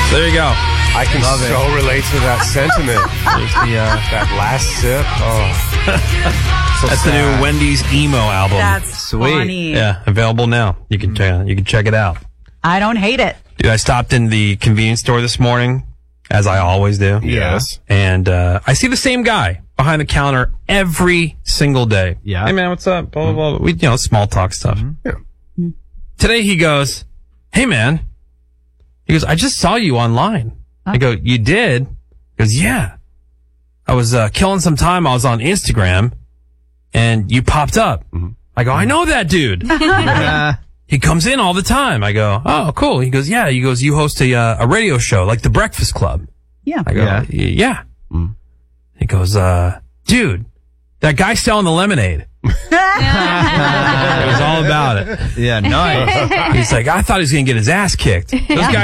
There you go. I can so relate to that sentiment. That last sip. Oh, that's the new Wendy's emo album. That's funny. Yeah, available now. You can check it out. I don't hate it. Dude, I stopped in the convenience store this morning, as I always do. Yes. And I see the same guy behind the counter every single day. Yeah. Hey man, what's up? Blah blah blah. We small talk stuff. Yeah. Today he goes, "Hey man," he goes, "I just saw you online." I go, "You did?" He goes, "Yeah. I was killing some time. I was on Instagram, and you popped up." I go, "I know that dude." He comes in all the time. I go, "Oh, cool." He goes, "Yeah." He goes, "You host a radio show like The Breakfast Club." Yeah. I go, "Yeah." He goes, "Dude, that guy selling the lemonade." It was all about it. Yeah, nice. He's like, "I thought he was going to get his ass kicked." Those guys